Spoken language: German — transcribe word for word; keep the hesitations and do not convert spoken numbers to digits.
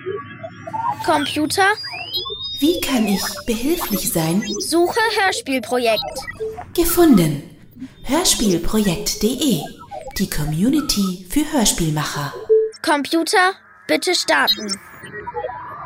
Computer. Wie kann ich behilflich sein? Suche Hörspielprojekt. Gefunden. Hörspielprojekt punkt de. Die Community für Hörspielmacher. Computer, bitte starten.